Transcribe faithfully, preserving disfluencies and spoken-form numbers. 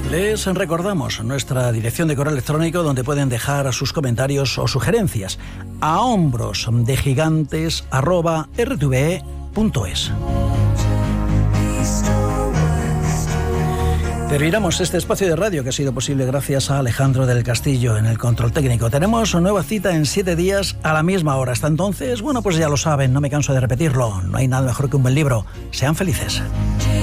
Les recordamos nuestra dirección de correo electrónico donde pueden dejar sus comentarios o sugerencias a hombros de gigantes arroba r t v e punto es. Terminamos este espacio de radio que ha sido posible gracias a Alejandro del Castillo en el control técnico. Tenemos una nueva cita en siete días a la misma hora. Hasta entonces, bueno, pues ya lo saben, no me canso de repetirlo. No hay nada mejor que un buen libro. Sean felices.